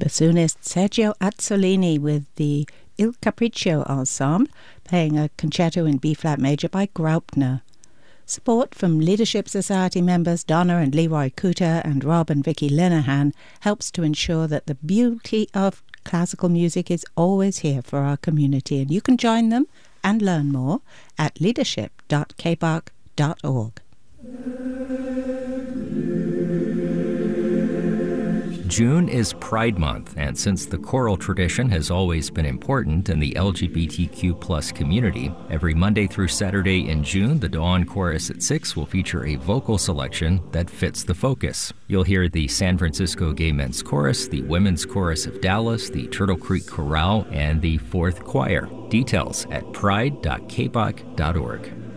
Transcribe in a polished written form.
bassoonist Sergio Azzolini with the Il Capriccio Ensemble, playing a concerto in B-flat major by Graupner. Support from Leadership Society members Donna and Leroy Cooter and Rob and Vicky Linehan helps to ensure that the beauty of classical music is always here for our community, and you can join them and learn more at leadership.kbach.org. June is Pride Month, and since the choral tradition has always been important in the LGBTQ+ community, every Monday through Saturday in June, the Dawn Chorus at 6 will feature a vocal selection that fits the focus. You'll hear the San Francisco Gay Men's Chorus, the Women's Chorus of Dallas, the Turtle Creek Chorale, and the Fourth Choir. Details at pride.kbach.org.